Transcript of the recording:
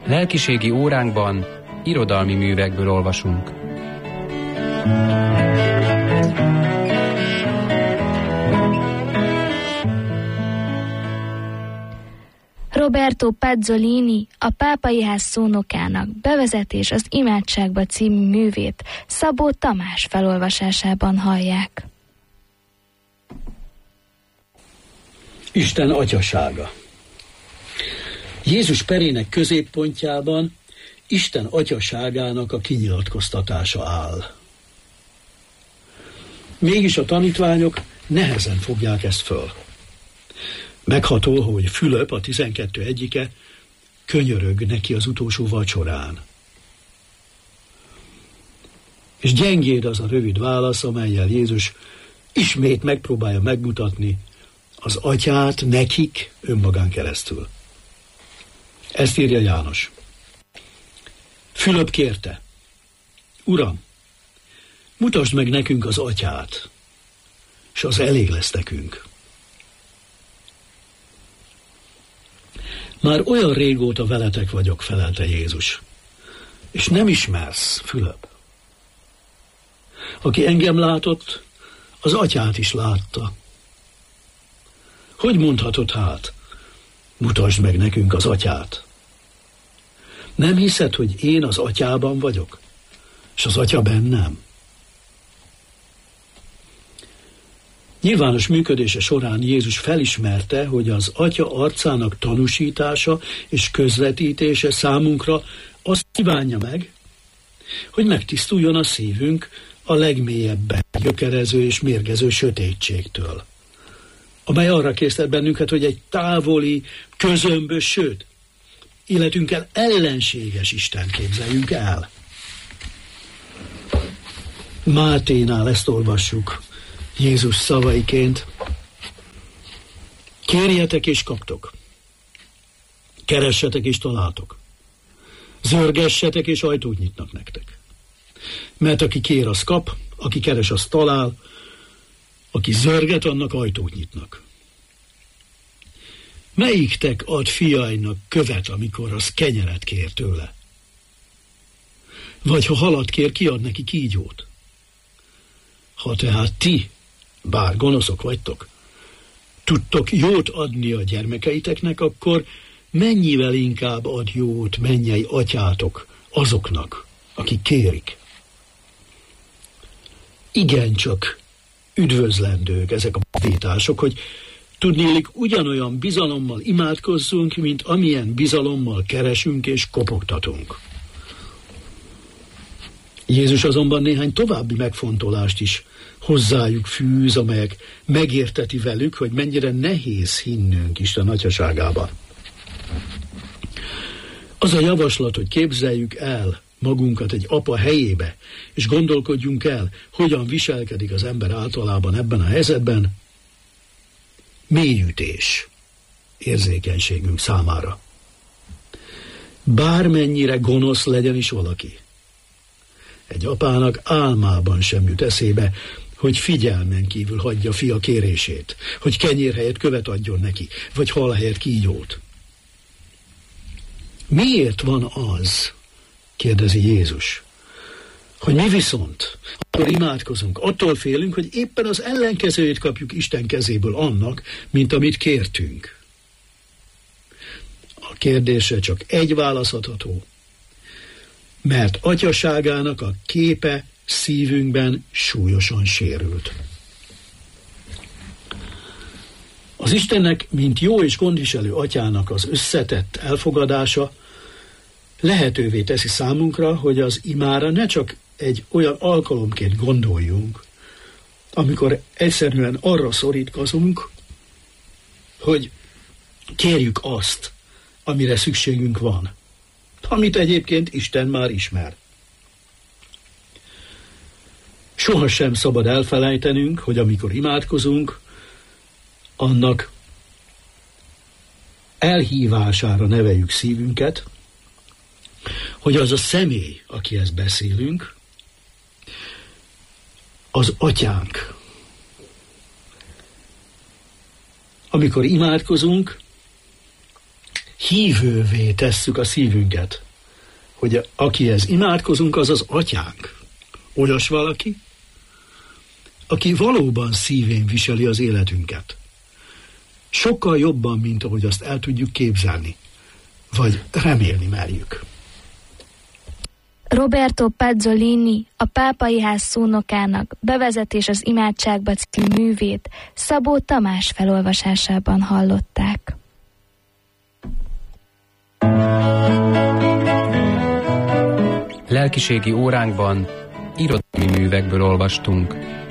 Lelkiségi óránkban irodalmi művekből olvasunk. Roberto Pazzolini, a Pápai Ház szónokának Bevezetés az imádságba című művét Szabó Tamás felolvasásában hallják. Isten atyasága. Jézus perének középpontjában Isten atyaságának a kinyilatkoztatása áll. Mégis a tanítványok nehezen fogják ezt föl. Megható, hogy Fülöp, a 12 egyike, könyörög neki az utolsó vacsorán. És gyengéd az a rövid válasz, amellyel Jézus ismét megpróbálja megmutatni az atyát nekik önmagán keresztül. Ezt írja János. Fülöp kérte: Uram, mutasd meg nekünk az atyát, és az elég lesz nekünk. Már olyan régóta veletek vagyok, felelte Jézus, és nem ismersz, Fülöp. Aki engem látott, az atyát is látta. Hogy mondhatod hát, mutasd meg nekünk az atyát? Nem hiszed, hogy én az atyában vagyok, és az atya bennem? Nyilvános működése során Jézus felismerte, hogy az atya arcának tanúsítása és közvetítése számunkra azt kívánja meg, hogy megtisztuljon a szívünk a legmélyebben gyökerező és mérgező sötétségtől, amely arra késztet bennünket, hogy egy távoli, közömbös, sőt, életünkkel ellenséges Isten képzeljünk el. Máténál ezt olvassuk Jézus szavaiként: kérjetek és kaptok, keressetek és találtok, zörgessetek és ajtót nyitnak nektek. Mert aki kér, az kap, aki keres, az talál, aki zörget, annak ajtót nyitnak. Melyiktek ad fiainak követ, amikor az kenyeret kér tőle? Vagy ha halat kér, ki ad neki kígyót? Ha tehát ti, bár gonoszok vagytok, tudtok jót adni a gyermekeiteknek, akkor mennyivel inkább ad jót mennyei atyátok azoknak, akik kérik. Igencsak üdvözlendők ezek a vétások, hogy tudnélik ugyanolyan bizalommal imádkozzunk, mint amilyen bizalommal keresünk és kopogtatunk. Jézus azonban néhány további megfontolást is hozzájuk fűz, amelyek megérteti velük, hogy mennyire nehéz hinnünk Isten atyaságában. Az a javaslat, hogy képzeljük el magunkat egy apa helyébe, és gondolkodjunk el, hogyan viselkedik az ember általában ebben a helyzetben, mélyütés érzékenységünk számára. Bármennyire gonosz legyen is valaki, egy apának álmában sem jut eszébe, hogy figyelmen kívül hagyja fia kérését, hogy kenyér helyett követ adjon neki, vagy hal helyett kígyót. Miért van az, kérdezi Jézus, hogy mi viszont, akkor imádkozunk, attól félünk, hogy éppen az ellenkezőjét kapjuk Isten kezéből annak, mint amit kértünk? A kérdésre csak egy választható: mert atyaságának a képe szívünkben súlyosan sérült. Az Istennek, mint jó és gondviselő atyának az összetett elfogadása lehetővé teszi számunkra, hogy az imára ne csak egy olyan alkalomként gondoljunk, amikor egyszerűen arra szorítkozunk, hogy kérjük azt, amire szükségünk van, amit egyébként Isten már ismer. Sohasem szabad elfelejtenünk, hogy amikor imádkozunk, annak elhívására neveljük szívünket, hogy az a személy, akihez beszélünk, az atyánk. Amikor imádkozunk, hívővé tesszük a szívünket, hogy akihez imádkozunk, az az atyánk. Olyas valaki, aki valóban szívén viseli az életünket. Sokkal jobban, mint ahogy azt el tudjuk képzelni, vagy remélni merjük. Roberto Pezzolini, a Pápai Ház szónokának Bevezetés az imádságba című művét Szabó Tamás felolvasásában hallották. Lelkiségi óránkban irodalmi művekből olvastunk.